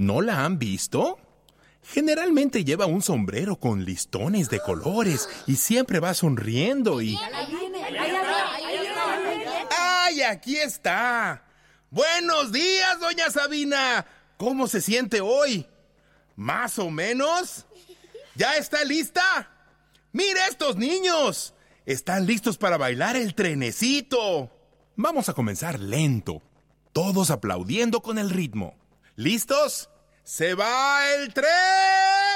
¿No la han visto? Generalmente lleva un sombrero con listones de colores y siempre va sonriendo y... ¡Ay, aquí está! ¡Buenos días, doña Sabina! ¿Cómo se siente hoy? ¿Más o menos? ¿Ya está lista? ¡Mire estos niños! Están listos para bailar el trenecito. Vamos a comenzar lento, todos aplaudiendo con el ritmo. ¿Listos? ¡Se va el tren!